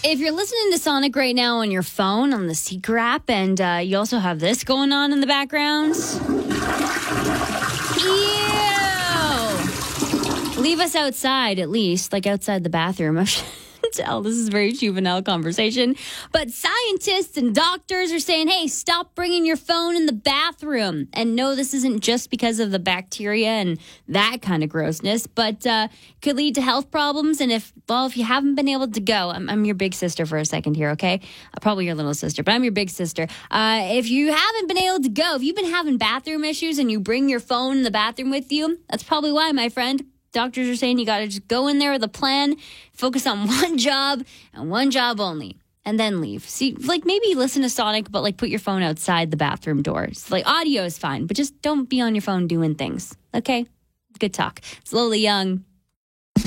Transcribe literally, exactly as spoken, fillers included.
If you're listening to Sonic right now on your phone, on the Seeker app, and uh, you also have this going on in the background. Ew! Leave us outside, at least, like outside the bathroom. Tell this is very juvenile conversation, but scientists and doctors are saying, hey, stop bringing your phone in the bathroom. And no, this isn't just because of the bacteria and that kind of grossness, but uh, could lead to health problems. And if, well, if you haven't been able to go, I'm, I'm your big sister for a second here, okay? Uh, probably your little sister, but I'm your big sister. Uh, if you haven't been able to go, if you've been having bathroom issues and you bring your phone in the bathroom with you, that's probably why, my friend. Doctors are saying you got to just go in there with a plan, focus on one job and one job only, and then leave. See, like maybe listen to Sonic, but like put your phone outside the bathroom doors. Like audio is fine, but just don't be on your phone doing things. Okay? Good talk. Slowly Young.